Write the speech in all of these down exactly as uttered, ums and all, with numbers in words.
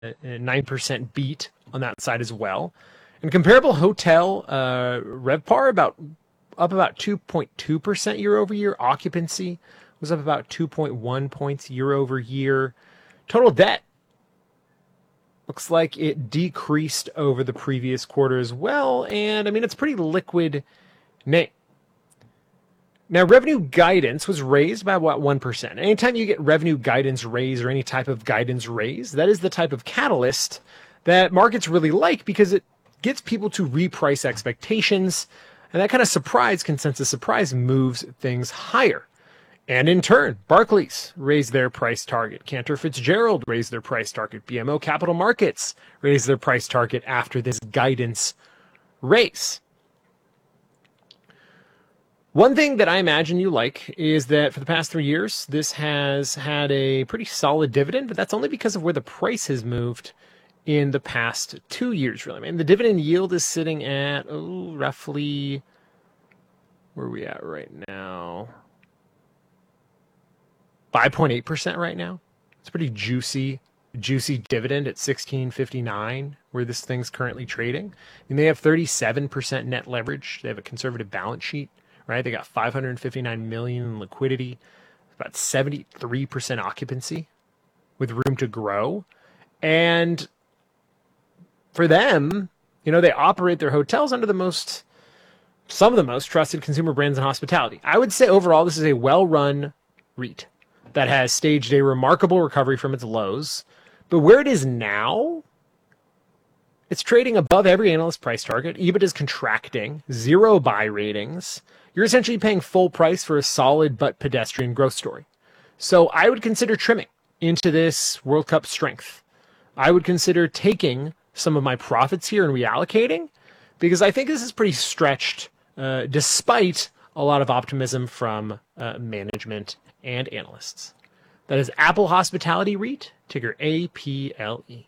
a nine percent beat on that side as well. And comparable hotel uh, RevPAR about up about two point two percent year over year. Occupancy was up about two point one points year over year. Total debt looks like it decreased over the previous quarter as well. And I mean, it's pretty liquid name. Now, revenue guidance was raised by about one percent. Anytime you get revenue guidance raised or any type of guidance raised, that is the type of catalyst that markets really like because it gets people to reprice expectations. And that kind of surprise, consensus surprise, moves things higher. And in turn, Barclays raised their price target. Cantor Fitzgerald raised their price target. B M O Capital Markets raised their price target after this guidance raise. One thing that I imagine you like is that for the past three years, this has had a pretty solid dividend, but that's only because of where the price has moved in the past two years, really. I mean, the dividend yield is sitting at oh, roughly, where are we at right now? five point eight percent right now. It's a pretty juicy, juicy dividend at sixteen fifty-nine, where this thing's currently trading. And they have thirty-seven percent net leverage. They have a conservative balance sheet. Right, they got five hundred fifty-nine million dollars in liquidity, about seventy-three percent occupancy with room to grow. And for them, you know, they operate their hotels under the most, some of the most trusted consumer brands in hospitality. I would say overall, this is a well-run REIT that has staged a remarkable recovery from its lows. But where it is now, it's trading above every analyst price target. EBITDA is contracting, zero buy ratings. You're essentially paying full price for a solid but pedestrian growth story. So I would consider trimming into this World Cup strength. I would consider taking some of my profits here and reallocating because I think this is pretty stretched uh, despite a lot of optimism from uh, management and analysts. That is Apple Hospitality REIT, ticker A P L E.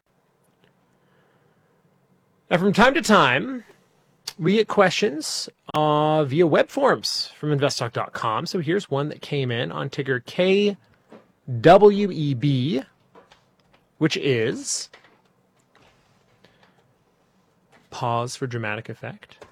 Now, from time to time, we get questions uh, via web forums from investtalk dot com. So here's one that came in on ticker K W E B, which is, pause for dramatic effect,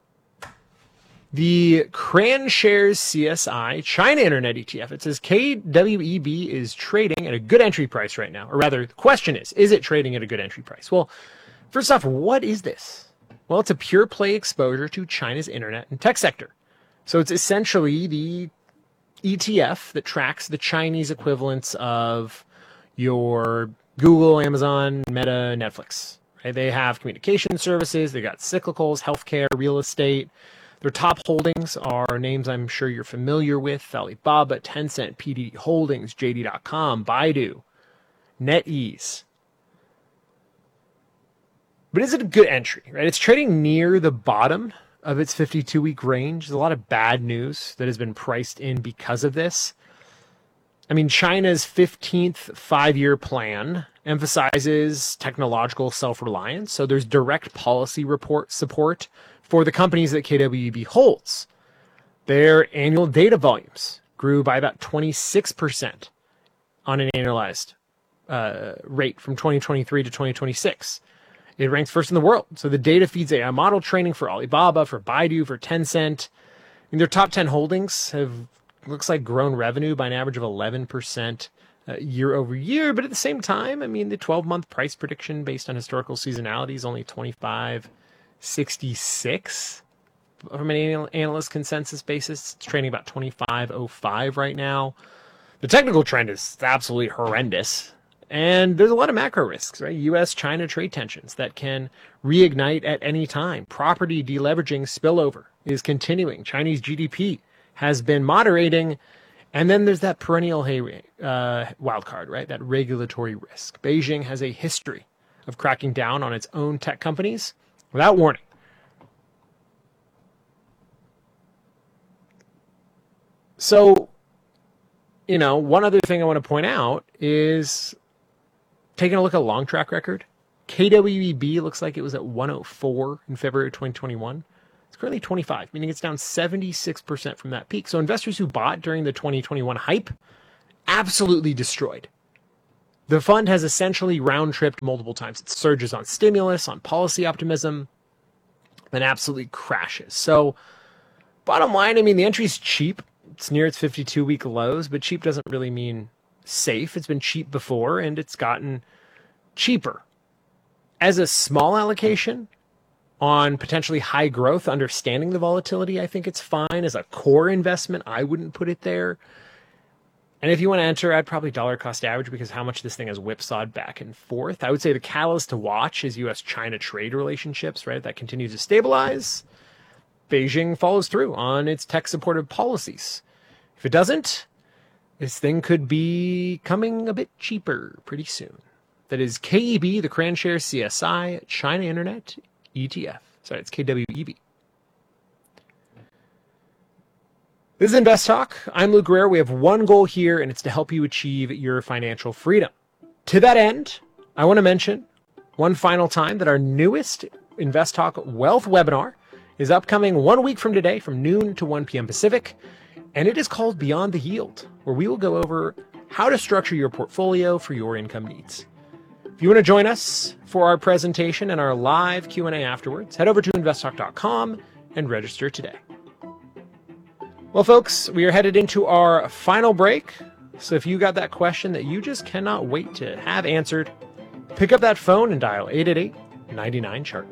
the CranShares C S I China Internet E T F. It says K W E B is trading at a good entry price right now. Or rather, the question is, is it trading at a good entry price? Well, first off, what is this? Well, it's a pure play exposure to China's internet and tech sector. So it's essentially the E T F that tracks the Chinese equivalents of your Google, Amazon, Meta, Netflix. Right? They have communication services. They got cyclicals, healthcare, real estate. Their top holdings are names I'm sure you're familiar with: Alibaba, Tencent, P D D Holdings, J D dot com, Baidu, NetEase. But is it a good entry, right? It's trading near the bottom of its fifty-two week range. There's a lot of bad news that has been priced in because of this. I mean, China's fifteenth five-year plan emphasizes technological self-reliance. So there's direct policy report support for the companies that K W E B holds. Their annual data volumes grew by about twenty-six percent on an annualized uh, rate from twenty twenty-three to twenty twenty-six. It ranks first in the world. So the data feeds A I model training for Alibaba, for Baidu, for Tencent. And their top ten holdings have, looks like, grown revenue by an average of eleven percent uh, year over year. But at the same time, I mean, the twelve-month price prediction based on historical seasonality is only twenty-five sixty-six from an anal- analyst consensus basis. It's trading about twenty-five oh five right now. The technical trend is absolutely horrendous. And there's a lot of macro risks, right? U S China trade tensions that can reignite at any time. Property deleveraging spillover is continuing. Chinese G D P has been moderating. And then there's that perennial hey, uh, wild card, right? That regulatory risk. Beijing has a history of cracking down on its own tech companies without warning. So, you know, one other thing I want to point out is taking a look at a long track record. K W E B looks like it was at one oh four in February twenty twenty-one. It's currently twenty-five, meaning it's down seventy-six percent from that peak. So investors who bought during the twenty twenty-one hype, absolutely destroyed. The fund has essentially round-tripped multiple times. It surges on stimulus, on policy optimism, then absolutely crashes. So bottom line, I mean, the entry's cheap. It's near its fifty-two-week lows, but cheap doesn't really mean safe. It's been cheap before, and it's gotten cheaper. As a small allocation on potentially high growth, understanding the volatility, I think it's fine. As a core investment, I wouldn't put it there. And if you want to enter, I'd probably dollar cost average because how much this thing has whipsawed back and forth. I would say the catalyst to watch is U S China trade relationships, right? That continues to stabilize. Beijing follows through on its tech-supportive policies. If it doesn't, this thing could be coming a bit cheaper pretty soon. That is K E B, the CranShares C S I China Internet E T F. Sorry, it's K W E B. This is Invest Talk. I'm Luke Guerrero. We have one goal here, and it's to help you achieve your financial freedom. To that end, I want to mention one final time that our newest Invest Talk Wealth webinar is upcoming one week from today from noon to one p.m. Pacific, and it is called Beyond the Yield, where we will go over how to structure your portfolio for your income needs. If you want to join us for our presentation and our live Q and A afterwards, head over to invest talk dot com and register today. Well, folks, we are headed into our final break. So if you got that question that you just cannot wait to have answered, pick up that phone and dial eight eight eight, nine nine, chart.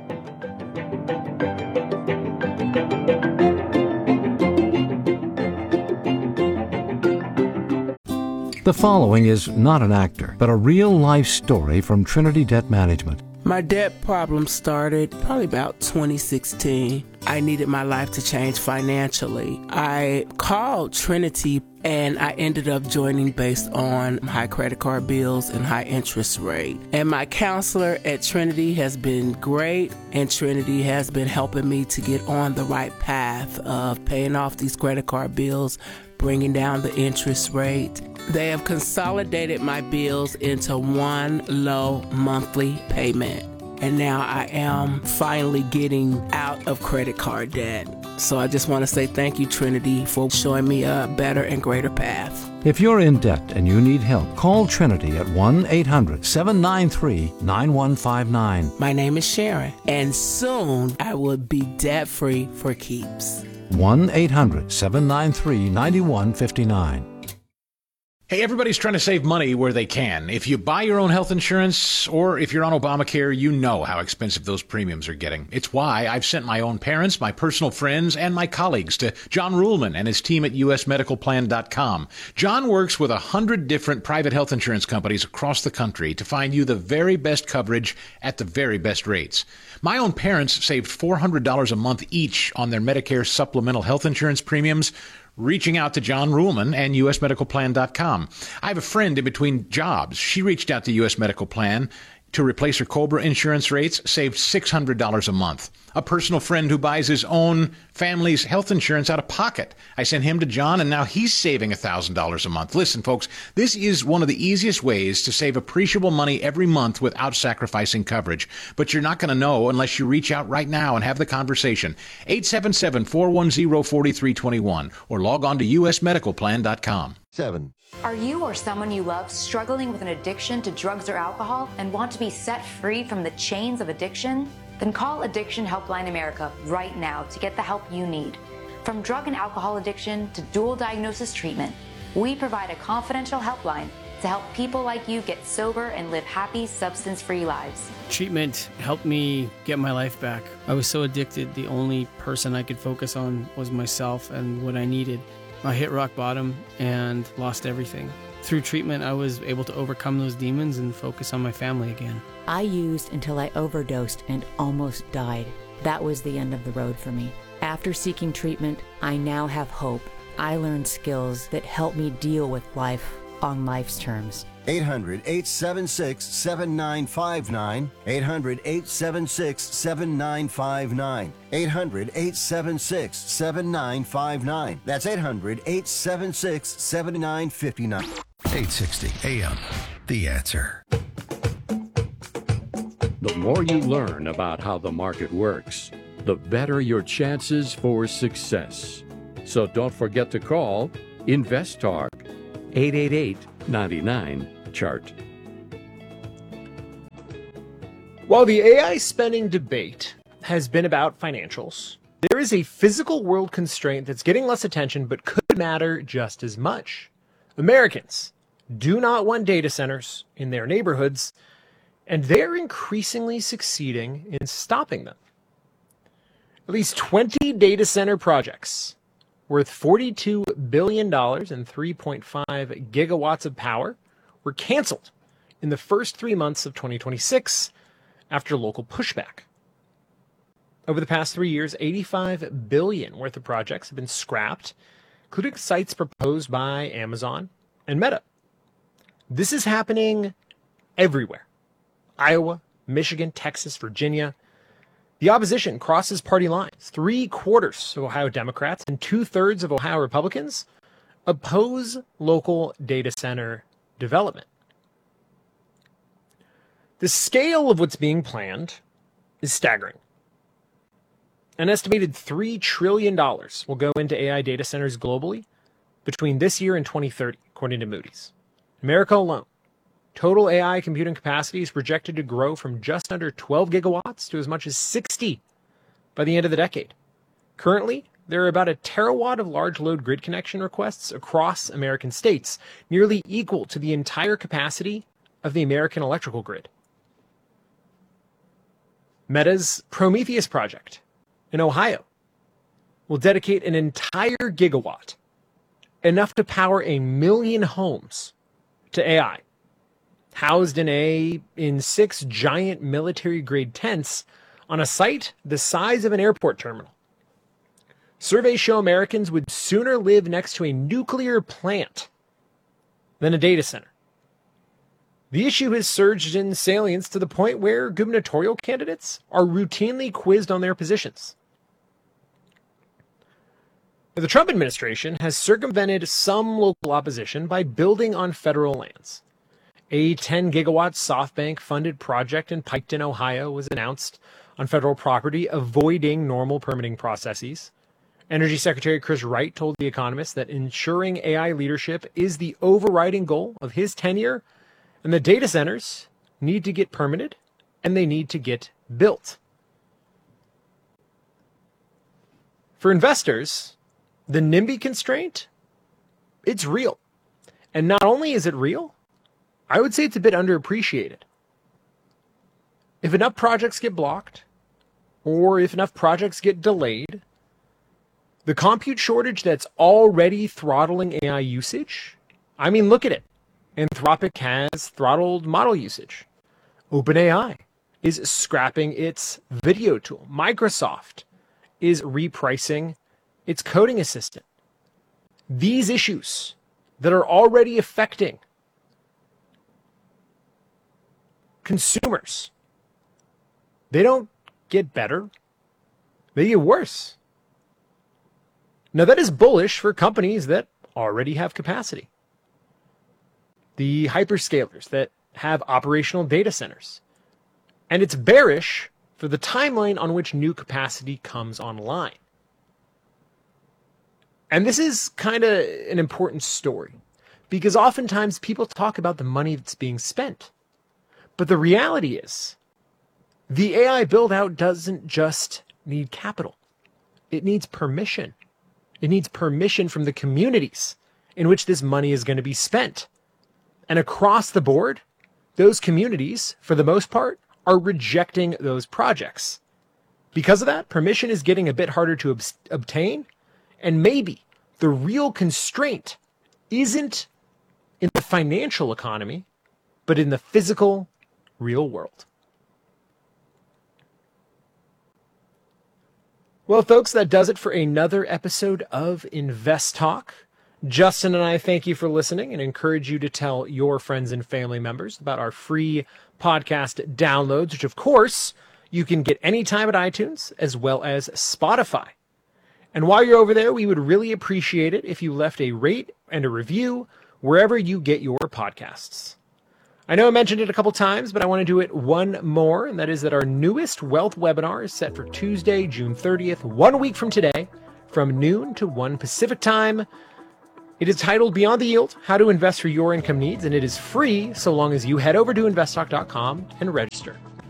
The following is not an actor, but a real-life story from Trinity Debt Management. My debt problem started probably about twenty sixteen. I needed my life to change financially. I called Trinity and I ended up joining based on high credit card bills and high interest rate. And my counselor at Trinity has been great, and Trinity has been helping me to get on the right path of paying off these credit card bills, bringing down the interest rate. They have consolidated my bills into one low monthly payment. And now I am finally getting out of credit card debt. So I just want to say thank you, Trinity, for showing me a better and greater path. If you're in debt and you need help, call Trinity at one eight hundred, seven nine three, nine one five nine. My name is Sharon, and soon I will be debt-free for keeps. one eight hundred, seven nine three, nine one five nine. Hey, everybody's trying to save money where they can. If you buy your own health insurance or if you're on Obamacare, you know how expensive those premiums are getting. It's why I've sent my own parents, my personal friends, and my colleagues to John Ruhlman and his team at U S medical plan dot com. John works with a hundred different private health insurance companies across the country to find you the very best coverage at the very best rates. My own parents saved four hundred dollars a month each on their Medicare supplemental health insurance premiums, reaching out to John Ruhlman and U S medical plan dot com. I have a friend in between jobs. She reached out to U S Medical Plan to replace her COBRA insurance rates, saved six hundred dollars a month. A personal friend who buys his own family's health insurance out of pocket. I sent him to John, and now he's saving one thousand dollars a month. Listen, folks, this is one of the easiest ways to save appreciable money every month without sacrificing coverage. But you're not going to know unless you reach out right now and have the conversation. eight seven seven, four one zero, four three two one or log on to U S medical plan dot com. Seven. Are you or someone you love struggling with an addiction to drugs or alcohol and want to be set free from the chains of addiction? Then call Addiction Helpline America right now to get the help you need. From drug and alcohol addiction to dual diagnosis treatment, we provide a confidential helpline to help people like you get sober and live happy, substance-free lives. Treatment helped me get my life back. I was so addicted, the only person I could focus on was myself and what I needed. I hit rock bottom and lost everything. Through treatment, I was able to overcome those demons and focus on my family again. I used until I overdosed and almost died. That was the end of the road for me. After seeking treatment, I now have hope. I learned skills that help me deal with life on life's terms. eight hundred, eight seven six, seven nine five nine. eight hundred, eight seven six, seven nine five nine. eight hundred, eight seven six, seven nine five nine. That's eight hundred, eight seven six, seven nine five nine. eight sixty A M, The Answer. The more you learn about how the market works, the better your chances for success. So don't forget to call Invest Talk, eight eight eight, nine nine, chart. While the A I spending debate has been about financials, there is a physical world constraint that's getting less attention but could matter just as much. Americans do not want data centers in their neighborhoods, and they're increasingly succeeding in stopping them. At least twenty data center projects worth forty-two billion dollars and three point five gigawatts of power were canceled in the first three months of twenty twenty-six after local pushback. Over the past three years, eighty-five billion dollars worth of projects have been scrapped, including sites proposed by Amazon and Meta. This is happening everywhere. Iowa, Michigan, Texas, Virginia. The opposition crosses party lines. Three quarters of Ohio Democrats and two-thirds of Ohio Republicans oppose local data center development. The scale of what's being planned is staggering. An estimated three trillion dollars will go into A I data centers globally between this year and twenty thirty, according to Moody's. America alone, total A I computing capacity is projected to grow from just under twelve gigawatts to as much as sixty by the end of the decade. Currently, there are about a terawatt of large load grid connection requests across American states, nearly equal to the entire capacity of the American electrical grid. Meta's Prometheus project in Ohio will dedicate an entire gigawatt, enough to power a million homes, to A I, housed in a in six giant military-grade tents on a site the size of an airport terminal. Surveys show Americans would sooner live next to a nuclear plant than a data center. The issue has surged in salience to the point where gubernatorial candidates are routinely quizzed on their positions. The Trump administration has circumvented some local opposition by building on federal lands. A ten gigawatt SoftBank-funded project in Piketon, Ohio was announced on federal property, avoiding normal permitting processes. Energy Secretary Chris Wright told The Economist that ensuring A I leadership is the overriding goal of his tenure, and the data centers need to get permitted, and they need to get built. For investors, the NIMBY constraint, it's real. And not only is it real, I would say it's a bit underappreciated. If enough projects get blocked, or if enough projects get delayed, the compute shortage that's already throttling A I usage, I mean, look at it. Anthropic has throttled model usage. OpenAI is scrapping its video tool. Microsoft is repricing its coding assistant. These issues that are already affecting consumers, they don't get better, they get worse. Now, that is bullish for companies that already have capacity. The hyperscalers that have operational data centers. And it's bearish for the timeline on which new capacity comes online. And this is kind of an important story, because oftentimes people talk about the money that's being spent. But the reality is, the A I build-out doesn't just need capital. It needs permission. It needs permission from the communities in which this money is going to be spent. And across the board, those communities, for the most part, are rejecting those projects. Because of that, permission is getting a bit harder to ob- obtain, and maybe the real constraint isn't in the financial economy, but in the physical, real world. Well, folks, that does it for another episode of Invest Talk. Justin and I thank you for listening and encourage you to tell your friends and family members about our free podcast downloads, which, of course, you can get anytime at iTunes as well as Spotify. And while you're over there, we would really appreciate it if you left a rate and a review wherever you get your podcasts. I know I mentioned it a couple times, but I want to do it one more, and that is that our newest wealth webinar is set for Tuesday, June thirtieth, one week from today, from noon to one Pacific time. It is titled Beyond the Yield, How to Invest for Your Income Needs, and it is free so long as you head over to invest talk dot com and register.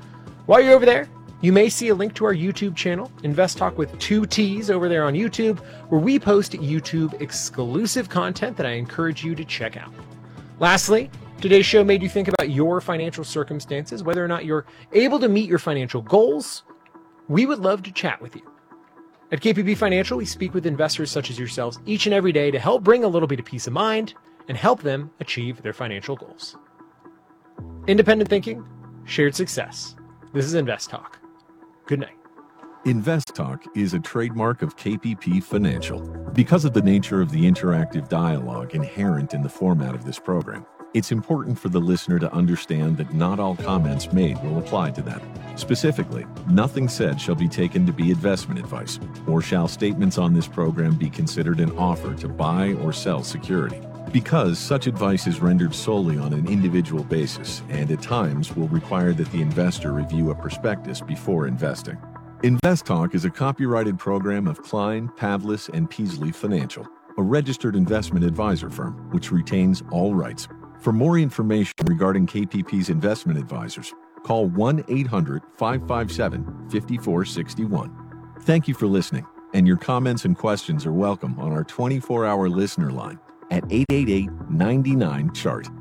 While you're over there, you may see a link to our YouTube channel, Invest Talk with two T's, over there on YouTube, where we post YouTube exclusive content that I encourage you to check out. Lastly, today's show made you think about your financial circumstances, whether or not you're able to meet your financial goals. We would love to chat with you. At K P P Financial, we speak with investors such as yourselves each and every day to help bring a little bit of peace of mind and help them achieve their financial goals. Independent thinking, shared success. This is Invest Talk. Good night. Invest Talk is a trademark of K P P Financial. Because of the nature of the interactive dialogue inherent in the format of this program, it's important for the listener to understand that not all comments made will apply to them. Specifically, nothing said shall be taken to be investment advice, or shall statements on this program be considered an offer to buy or sell security. Because such advice is rendered solely on an individual basis and at times will require that the investor review a prospectus before investing. Invest Talk is a copyrighted program of Klein, Pavlis, and Peasley Financial, a registered investment advisor firm which retains all rights. For more information regarding K P P's investment advisors, call one eight hundred, five five seven, five four six one. Thank you for listening, and your comments and questions are welcome on our twenty-four hour listener line at eight eight eight, nine nine, C H A R T.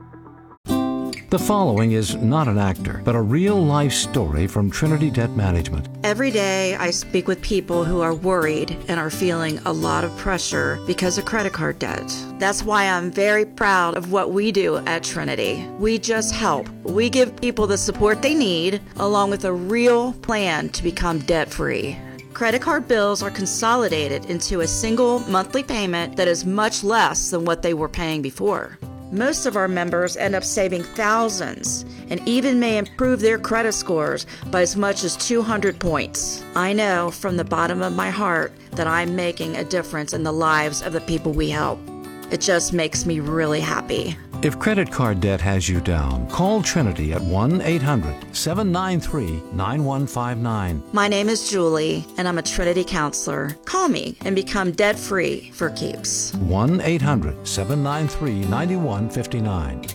The following is not an actor, but a real-life story from Trinity Debt Management. Every day I speak with people who are worried and are feeling a lot of pressure because of credit card debt. That's why I'm very proud of what we do at Trinity. We just help. We give people the support they need, along with a real plan to become debt-free. Credit card bills are consolidated into a single monthly payment that is much less than what they were paying before. Most of our members end up saving thousands and even may improve their credit scores by as much as two hundred points. I know from the bottom of my heart that I'm making a difference in the lives of the people we help. It just makes me really happy. If credit card debt has you down, call Trinity at one eight hundred, seven nine three, nine one five nine. My name is Julie, and I'm a Trinity counselor. Call me and become debt-free for keeps. one eight hundred, seven nine three, nine one five nine.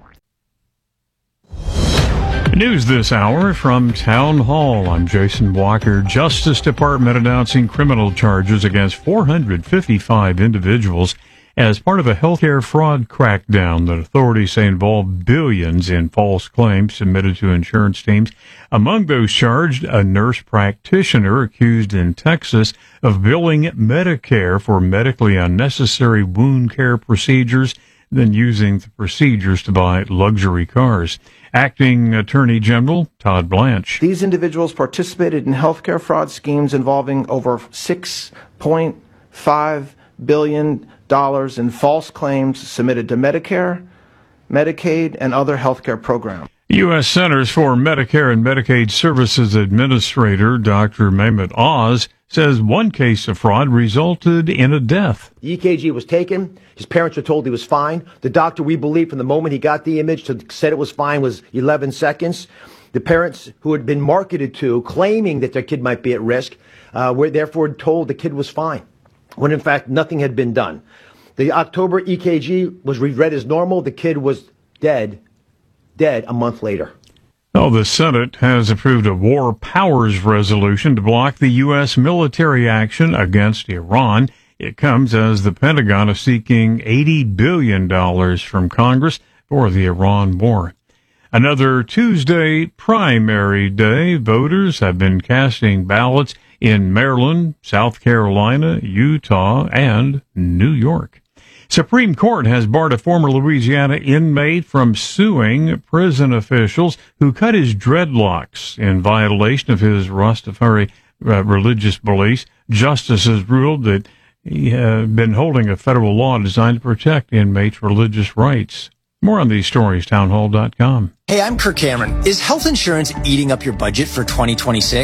News this hour from Town Hall. I'm Jason Walker. Justice Department announcing criminal charges against four hundred fifty-five individuals as part of a healthcare fraud crackdown that authorities say involved billions in false claims submitted to insurance teams. Among those charged, a nurse practitioner accused in Texas of billing Medicare for medically unnecessary wound care procedures, then using the procedures to buy luxury cars. Acting Attorney General Todd Blanche. These individuals participated in healthcare fraud schemes involving over six point five billion dollars in false claims submitted to Medicare, Medicaid, and other healthcare programs. U S Centers for Medicare and Medicaid Services Administrator Doctor Mehmet Oz says one case of fraud resulted in a death. The E K G was taken. His parents were told he was fine. The doctor, we believe, from the moment he got the image to said it was fine was eleven seconds. The parents who had been marketed to, claiming that their kid might be at risk, uh, were therefore told the kid was fine, when in fact nothing had been done. The October E K G was read as normal. The kid was dead, dead a month later. Well, the Senate has approved a war powers resolution to block the U S military action against Iran. It comes as the Pentagon is seeking eighty billion dollars from Congress for the Iran war. Another Tuesday primary day. Voters have been casting ballots in Maryland, South Carolina, Utah, and New York. Supreme Court has barred a former Louisiana inmate from suing prison officials who cut his dreadlocks in violation of his Rastafari uh, religious beliefs. Justices ruled that he had been holding a federal law designed to protect inmates' religious rights. More on these stories, townhall dot com. Hey, I'm Kirk Cameron. Is health insurance eating up your budget for twenty twenty-six?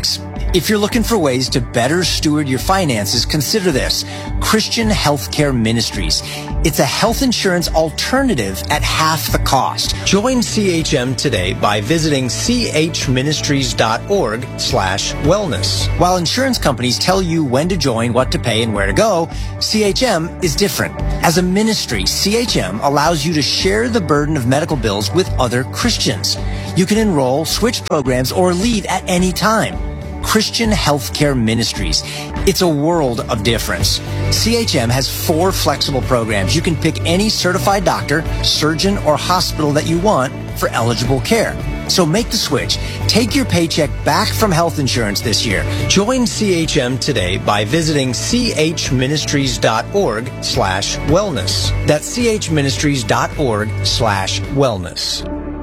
If you're looking for ways to better steward your finances, consider this: Christian Healthcare Ministries. It's a health insurance alternative at half the cost. Join C H M today by visiting chministries.org slash wellness. While insurance companies tell you when to join, what to pay, and where to go, C H M is different. As a ministry, C H M allows you to share the burden of medical bills with other Christians. You can enroll, switch programs, or leave at any time. Christian Healthcare Ministries. It's a world of difference. C H M has four flexible programs. You can pick any certified doctor, surgeon, or hospital that you want for eligible care. So make the switch. Take your paycheck back from health insurance this year. Join C H M today by visiting chministries.org slash wellness. That's chministries.org slash wellness.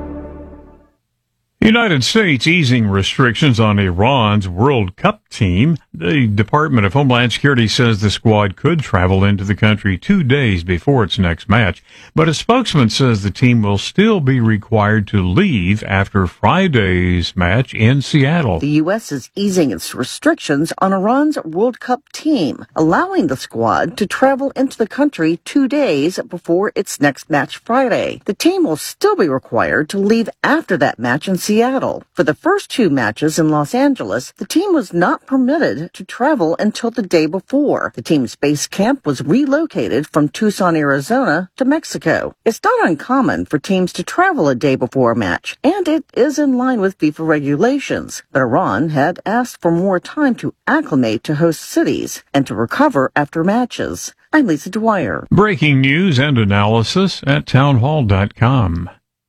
United States easing restrictions on Iran's World Cup team. The Department of Homeland Security says the squad could travel into the country two days before its next match, but a spokesman says the team will still be required to leave after Friday's match in Seattle. The U S is easing its restrictions on Iran's World Cup team, allowing the squad to travel into the country two days before its next match Friday. The team will still be required to leave after that match in Seattle. Seattle. For the first two matches in Los Angeles, the team was not permitted to travel until the day before. The team's base camp was relocated from Tucson, Arizona to Mexico. It's not uncommon for teams to travel a day before a match, and it is in line with FIFA regulations. But Iran had asked for more time to acclimate to host cities and to recover after matches. I'm Lisa Dwyer. Breaking news and analysis at townhall dot com.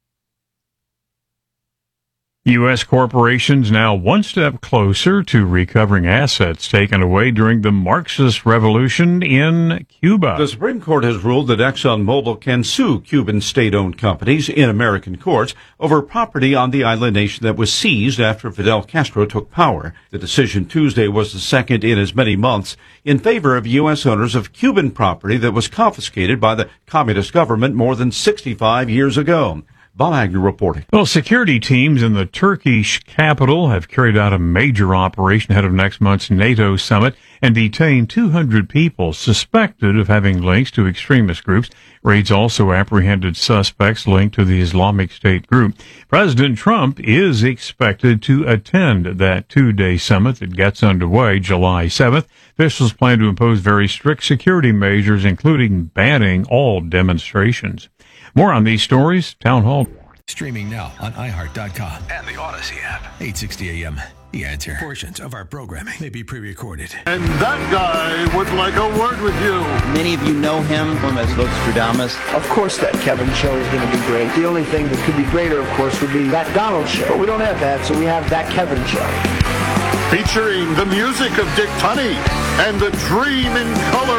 U S corporations now one step closer to recovering assets taken away during the Marxist revolution in Cuba. The Supreme Court has ruled that ExxonMobil can sue Cuban state-owned companies in American courts over property on the island nation that was seized after Fidel Castro took power. The decision Tuesday was the second in as many months in favor of U S owners of Cuban property that was confiscated by the communist government more than sixty-five years ago. Bob Agnew reporting. Well, security teams in the Turkish capital have carried out a major operation ahead of next month's NATO summit and detained two hundred people suspected of having links to extremist groups. Raids also apprehended suspects linked to the Islamic State group. President Trump is expected to attend that two-day summit that gets underway July seventh. Officials plan to impose very strict security measures, including banning all demonstrations. More on these stories, Town Hall. Streaming now on i heart dot com and the Odyssey app. eight sixty A M. The Answer. Portions of our programming may be pre-recorded. And that guy would like a word with you. Many of you know him as Nostradamus. Of course that Kevin show is going to be great. The only thing that could be greater, of course, would be that Donald show. But we don't have that, so we have that Kevin show. Featuring the music of Dick Tunney and the Dream in Color.